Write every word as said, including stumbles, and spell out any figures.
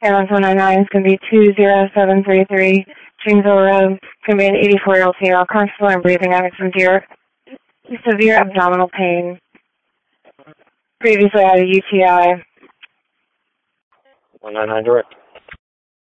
Airlines one nine nine is going to be two zero seven three three, Dreamville Road. It's going to be an eighty-four-year-old female, comfortable and breathing, having some severe, severe abdominal pain. Previously had a U T I. one nine nine direct.